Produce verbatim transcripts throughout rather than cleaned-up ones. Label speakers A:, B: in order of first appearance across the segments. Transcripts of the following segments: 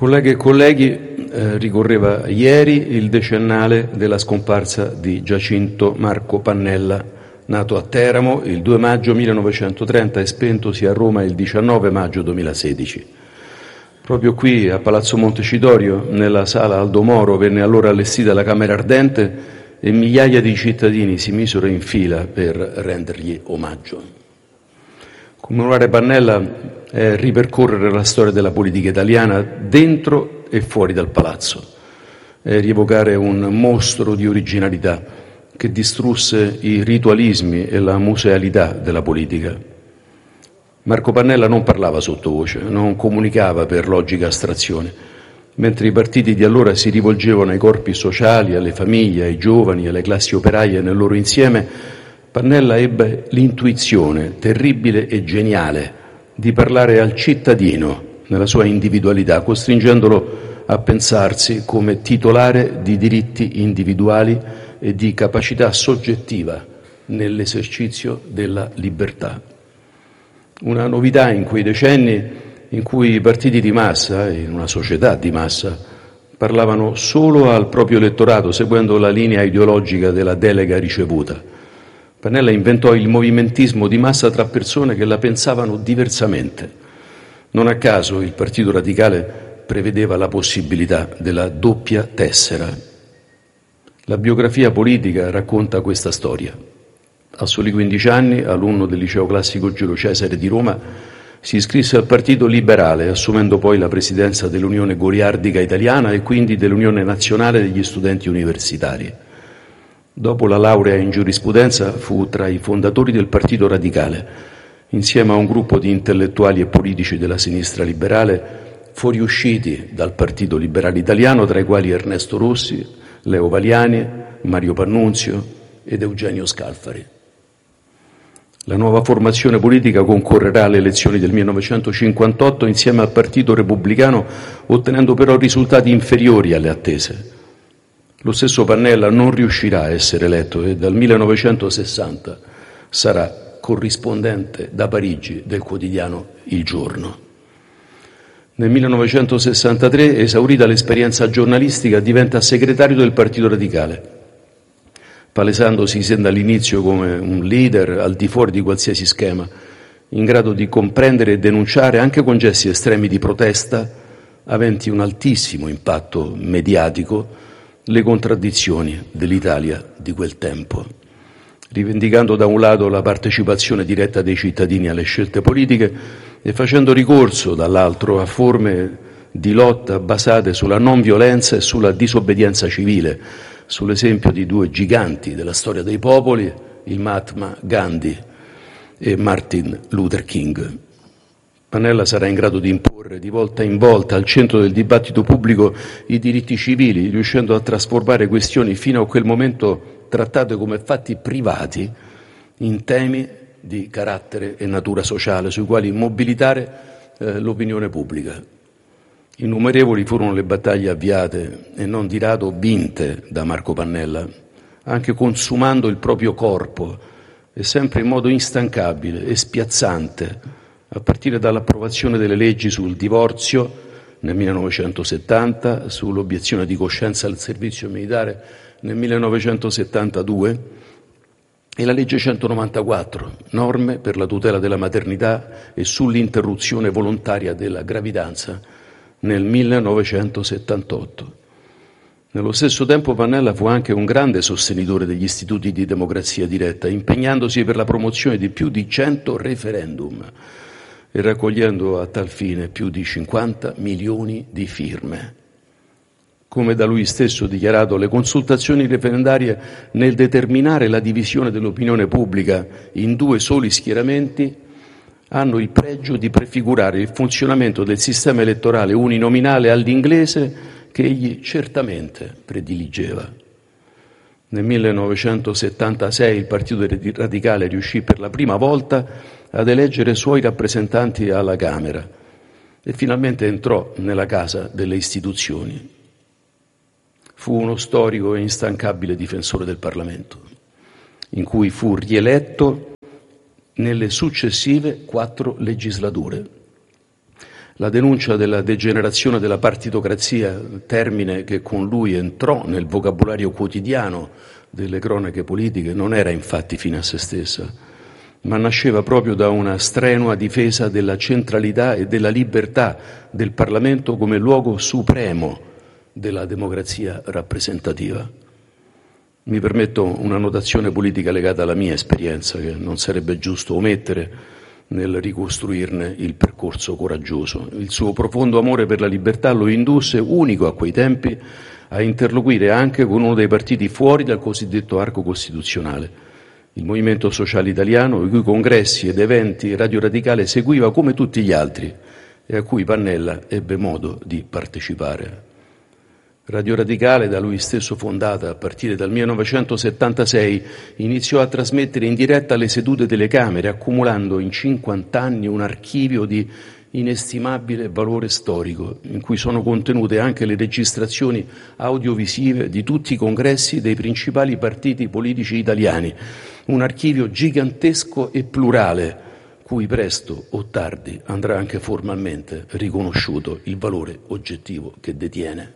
A: Colleghe e colleghi, eh, ricorreva ieri il decennale della scomparsa di Giacinto Marco Pannella, nato a Teramo il due maggio millenovecentotrenta e spentosi a Roma il diciannove maggio duemilasedici. Proprio qui a Palazzo Montecitorio, nella sala Aldo Moro, venne allora allestita la Camera Ardente e migliaia di cittadini si misero in fila per rendergli omaggio. Commemorare Pannella è ripercorrere la storia della politica italiana dentro e fuori dal palazzo, è rievocare un mostro di originalità che distrusse i ritualismi e la musealità della politica. Marco Pannella non parlava sottovoce, non comunicava per logica astrazione, mentre i partiti di allora si rivolgevano ai corpi sociali, alle famiglie, ai giovani, alle classi operaie nel loro insieme. Pannella ebbe l'intuizione terribile e geniale di parlare al cittadino nella sua individualità, costringendolo a pensarsi come titolare di diritti individuali e di capacità soggettiva nell'esercizio della libertà. Una novità in quei decenni in cui i partiti di massa, in una società di massa, parlavano solo al proprio elettorato, seguendo la linea ideologica della delega ricevuta. Pannella inventò il movimentismo di massa tra persone che la pensavano diversamente. Non a caso il Partito Radicale prevedeva la possibilità della doppia tessera. La biografia politica racconta questa storia. A soli quindici anni, alunno del liceo classico Giulio Cesare di Roma, si iscrisse al Partito Liberale, assumendo poi la presidenza dell'Unione Goliardica Italiana e quindi dell'Unione Nazionale degli Studenti Universitari. Dopo la laurea in giurisprudenza fu tra i fondatori del Partito Radicale, insieme a un gruppo di intellettuali e politici della sinistra liberale fuoriusciti dal Partito Liberale Italiano, tra i quali Ernesto Rossi, Leo Valiani, Mario Pannunzio ed Eugenio Scalfari. La nuova formazione politica concorrerà alle elezioni del millenovecentocinquantotto insieme al Partito Repubblicano, ottenendo però risultati inferiori alle attese. Lo stesso Pannella non riuscirà a essere eletto e dal millenovecentosessanta sarà corrispondente da Parigi del quotidiano Il Giorno. Nel millenovecentosessantatré, esaurita l'esperienza giornalistica, diventa segretario del Partito Radicale, palesandosi sin dall'inizio come un leader al di fuori di qualsiasi schema, in grado di comprendere e denunciare, anche con gesti estremi di protesta, aventi un altissimo impatto mediatico, le contraddizioni dell'Italia di quel tempo, rivendicando da un lato la partecipazione diretta dei cittadini alle scelte politiche e facendo ricorso dall'altro a forme di lotta basate sulla non violenza e sulla disobbedienza civile, sull'esempio di due giganti della storia dei popoli, il Mahatma Gandhi e Martin Luther King. Pannella sarà in grado di imporre di volta in volta al centro del dibattito pubblico i diritti civili, riuscendo a trasformare questioni fino a quel momento trattate come fatti privati in temi di carattere e natura sociale, sui quali mobilitare eh, l'opinione pubblica. Innumerevoli furono le battaglie avviate e non di rado vinte da Marco Pannella, anche consumando il proprio corpo e sempre in modo instancabile e spiazzante, a partire dall'approvazione delle leggi sul divorzio nel millenovecentosettanta, sull'obiezione di coscienza al servizio militare nel millenovecentosettantadue e la legge centonovantaquattro, norme per la tutela della maternità e sull'interruzione volontaria della gravidanza nel millenovecentosettantotto. Nello stesso tempo Pannella fu anche un grande sostenitore degli istituti di democrazia diretta, impegnandosi per la promozione di più di cento referendum e raccogliendo a tal fine più di cinquanta milioni di firme. Come da lui stesso dichiarato, le consultazioni referendarie nel determinare la divisione dell'opinione pubblica in due soli schieramenti hanno il pregio di prefigurare il funzionamento del sistema elettorale uninominale all'inglese che egli certamente prediligeva. Nel millenovecentosettantasei il Partito Radicale riuscì per la prima volta ad eleggere suoi rappresentanti alla Camera e finalmente entrò nella casa delle istituzioni. Fu uno storico e instancabile difensore del Parlamento, in cui fu rieletto nelle successive quattro legislature. La denuncia della degenerazione della partitocrazia, termine che con lui entrò nel vocabolario quotidiano delle cronache politiche, non era infatti fine a se stessa, ma nasceva proprio da una strenua difesa della centralità e della libertà del Parlamento come luogo supremo della democrazia rappresentativa. Mi permetto una notazione politica legata alla mia esperienza, che non sarebbe giusto omettere nel ricostruirne il percorso coraggioso. Il suo profondo amore per la libertà lo indusse, unico a quei tempi, a interloquire anche con uno dei partiti fuori dal cosiddetto arco costituzionale, il Movimento Sociale Italiano, i cui congressi ed eventi Radio Radicale seguiva come tutti gli altri e a cui Pannella ebbe modo di partecipare. Radio Radicale, da lui stesso fondata a partire dal millenovecentosettantasei, iniziò a trasmettere in diretta le sedute delle Camere, accumulando in cinquanta anni un archivio di inestimabile valore storico, in cui sono contenute anche le registrazioni audiovisive di tutti i congressi dei principali partiti politici italiani, un archivio gigantesco e plurale, cui presto o tardi andrà anche formalmente riconosciuto il valore oggettivo che detiene.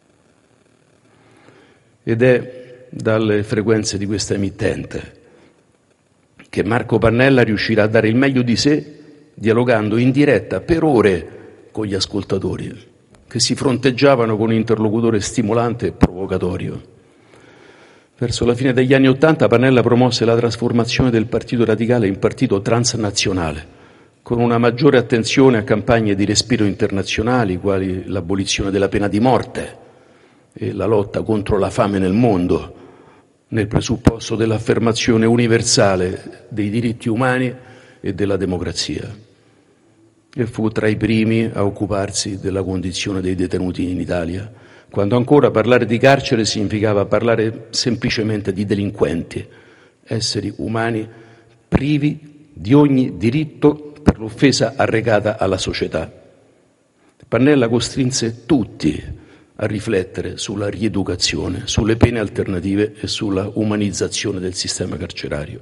A: Ed è dalle frequenze di questa emittente che Marco Pannella riuscirà a dare il meglio di sé, dialogando in diretta per ore con gli ascoltatori, che si fronteggiavano con un interlocutore stimolante e provocatorio. Verso la fine degli anni Ottanta Pannella promosse la trasformazione del Partito Radicale in partito transnazionale, con una maggiore attenzione a campagne di respiro internazionali, quali l'abolizione della pena di morte e la lotta contro la fame nel mondo, nel presupposto dell'affermazione universale dei diritti umani e della democrazia. E fu tra i primi a occuparsi della condizione dei detenuti in Italia, quando ancora parlare di carcere significava parlare semplicemente di delinquenti, esseri umani privi di ogni diritto per l'offesa arrecata alla società. Pannella costrinse tutti a riflettere sulla rieducazione, sulle pene alternative e sulla umanizzazione del sistema carcerario.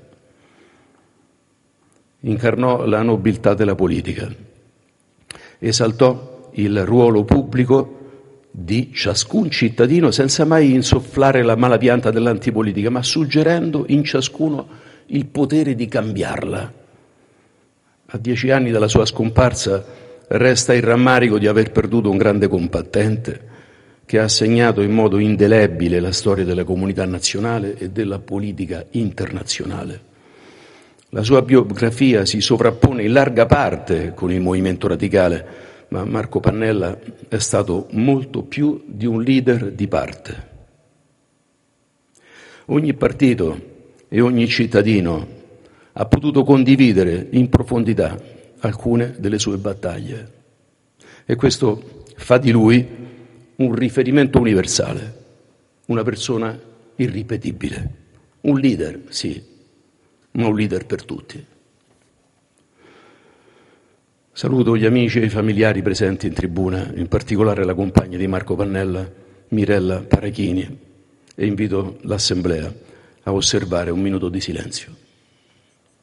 A: Incarnò la nobiltà della politica, esaltò il ruolo pubblico di ciascun cittadino senza mai insofflare la mala pianta dell'antipolitica, ma suggerendo in ciascuno il potere di cambiarla. A dieci anni dalla sua scomparsa resta il rammarico di aver perduto un grande combattente che ha segnato in modo indelebile la storia della comunità nazionale e della politica internazionale. La sua biografia si sovrappone in larga parte con il movimento radicale, ma Marco Pannella è stato molto più di un leader di parte. Ogni partito e ogni cittadino ha potuto condividere in profondità alcune delle sue battaglie e questo fa di lui un riferimento universale, una persona irripetibile, un leader, sì, ma un leader per tutti. Saluto gli amici e i familiari presenti in tribuna, in particolare la compagna di Marco Pannella, Mirella Parachini, e invito l'Assemblea a osservare un minuto di silenzio.